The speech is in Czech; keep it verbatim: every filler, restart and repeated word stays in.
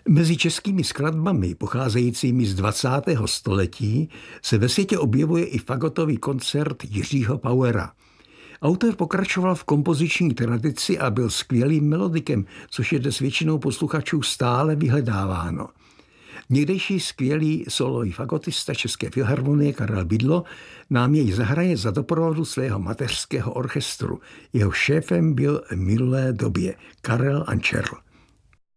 Mezi českými skladbami pocházejícími z dvacátého století se ve světě objevuje i fagotový koncert Jiřího Pauera. Autor pokračoval v kompoziční tradici a byl skvělým melodikem, což je dnes většinou posluchačů stále vyhledáváno. Někdejší skvělý solový fagotista České filharmonie Karel Bydlo nám jej zahraje za doprovodu svého mateřského orchestru. Jeho šéfem byl v minulé době Karel Ančerl.